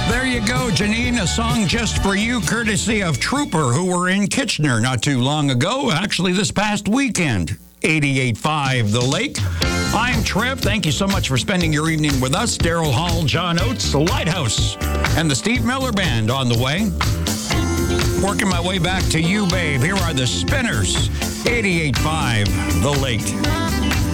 There you go, Janine, a song just for you, courtesy of Trooper, who were in Kitchener not too long ago, actually this past weekend. 88.5 The Lake. I'm Trev. Thank you so much for spending your evening with us. Daryl Hall, John Oates, The Lighthouse, and the Steve Miller Band on the way. Working my way back to you, babe. Here are the Spinners. 88.5 The Lake.